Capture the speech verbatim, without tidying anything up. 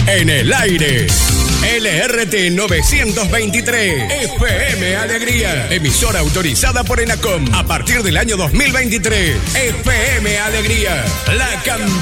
En el aire, L R T novecientos veintitrés, F M Alegría, emisora autorizada por ENACOM a partir del año dos mil veintitrés. F M Alegría, la campeona.